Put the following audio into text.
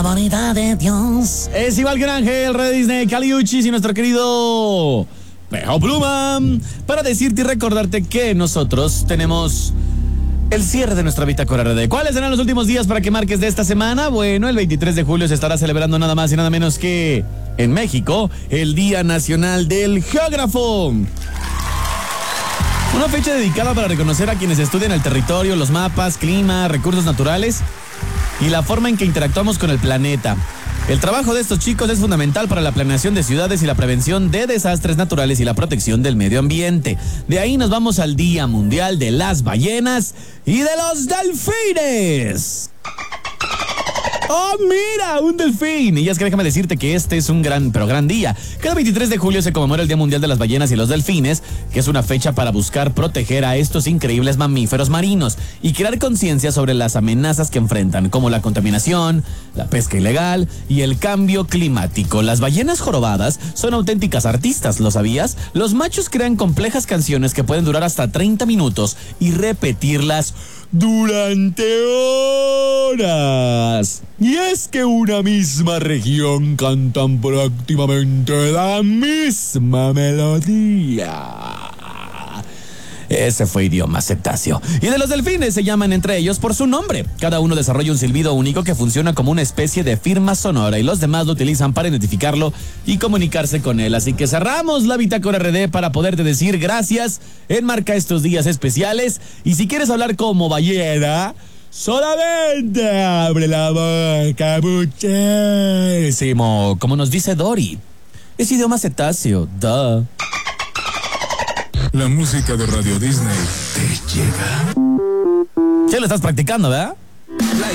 Bonita de Dios. Es igual que un ángel, Red Disney, Caliuchis y nuestro querido Pejo Pluma, para decirte y recordarte que nosotros tenemos el cierre de nuestra bitácora RD. ¿Cuáles serán los últimos días para que marques de esta semana? Bueno, el 23 de julio se estará celebrando nada más y nada menos que en México el Día Nacional del Geógrafo. Una fecha dedicada para reconocer a quienes estudian el territorio, los mapas, clima, recursos naturales y la forma en que interactuamos con el planeta. El trabajo de estos chicos es fundamental para la planeación de ciudades y la prevención de desastres naturales y la protección del medio ambiente. De ahí nos vamos al Día Mundial de las Ballenas y de los Delfines. ¡Oh, mira! ¡Un delfín! Y es que déjame decirte que este es un gran día. Cada 23 de julio se conmemora el Día Mundial de las Ballenas y los Delfines, que es una fecha para buscar proteger a estos increíbles mamíferos marinos y crear conciencia sobre las amenazas que enfrentan, como la contaminación, la pesca ilegal y el cambio climático. Las ballenas jorobadas son auténticas artistas, ¿lo sabías? Los machos crean complejas canciones que pueden durar hasta 30 minutos y repetirlas durante horas. Y es que una misma región cantan prácticamente la misma melodía. Ese fue idioma cetáceo. Y de los delfines se llaman entre ellos por su nombre. Cada uno desarrolla un silbido único que funciona como una especie de firma sonora y los demás lo utilizan para identificarlo y comunicarse con él. Así que cerramos la bitácora RD para poderte decir gracias. Enmarca estos días especiales y si quieres hablar como ballena, solamente abre la boca muchísimo, como nos dice Dory. Es idioma cetáceo, duh. La música de Radio Disney te llega. Ya lo estás practicando, ¿verdad?